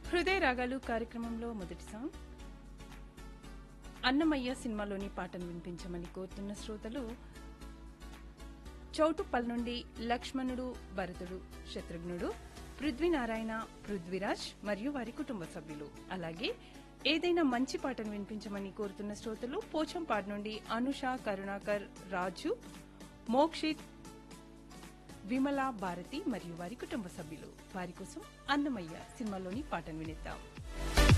హృదయ రాగాలు కార్యక్రమంలో మొదటి సాంగ్ అన్నమయ్య సినిమాలోని పాటను వినిపించమని కోరుతున్న శ్రోతలు చౌటుప్పల్ నుండి లక్ష్మణుడు, భరతుడు, శత్రుఘ్నుడు, పృథ్వీనారాయణ, పృథ్వీరాజ్ మరియు వారి కుటుంబ సభ్యులు. అలాగే ఏదైనా మంచి పాటను వినిపించమని కోరుతున్న శ్రోతలు పోచంపాడు నుండి అనుష, కరుణాకర్, రాజు, మోక్షిత్, విమల, భారతి మరియు వారి కుటుంబ సభ్యులు. వారి కోసం అన్నమయ్య సినిమాలోని పాటను వినిద్దాం.